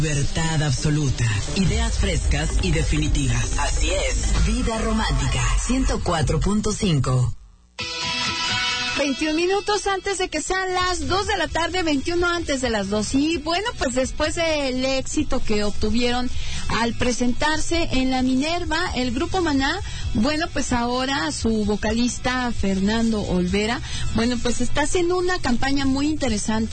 Libertad absoluta, ideas frescas y definitivas. Así es, Vida Romántica 104.5. 21 minutos antes de que sean las 2 de la tarde, 21 antes de las 2. Y bueno, pues después del éxito que obtuvieron al presentarse en la Minerva, el grupo Maná, bueno, pues ahora su vocalista Fernando Olvera, bueno, pues está haciendo una campaña muy interesante